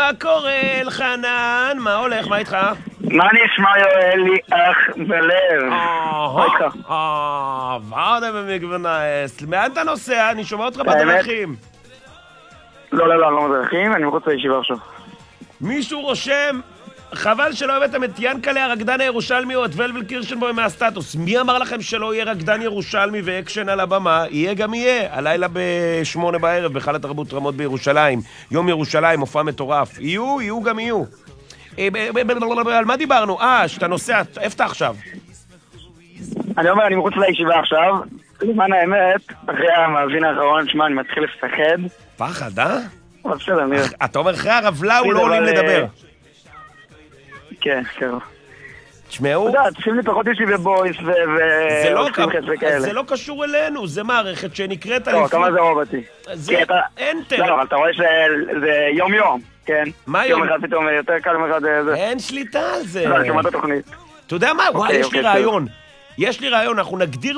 מה קורה, אלחנן? מה הולך? מה איתך? מה נשמע יואלי אח בלב? מה איתך? ועדה במגוונס. לאן אתה נוסע? אני שומע אותך בדרכים. לא, אני לא בדרכים, אני מחוץ לישיבה עכשיו. מישהו רושם, חבל שלא הבאתם את ינקלה הרקדן הירושלמי או את ולבל קירשנבוים מהסטטוס. מי אמר לכם שלא יהיה רקדן ירושלמי ואקשן על הבמה? יהיה גם יהיה. הלילה ב8 בערב בחל התרבות רמות בירושלים. יום ירושלים, מופע מטורף. יהיו גם יהיו. על מה דיברנו? שאתה נוסע, איפה אתה עכשיו? אני אומר, אני מחוץ לישיבה עכשיו. למען האמת, אחרי המאזין האחרון, שמע, אני מתחיל לפחד. פחד, אבל בסדר, נראה. אתה אומר, אחרי הרבלה הוא לא עולים לדבר. כן. תשמעו, אתה יודע, צריכים לי פחות אישי בבויס זה לא קשור אלינו, זה מערכת שנקראת... טוב, כמה זה רוב אותי. זה אנטר. לא, אבל אתה רואה שזה יום, כן? מה יום? יום אחד פתאום יותר קל יום אחד זה. אין שליטה על זה. לא, אני שומע את התוכנית. אתה יודע מה? וואי, יש לי רעיון, אנחנו נגדיר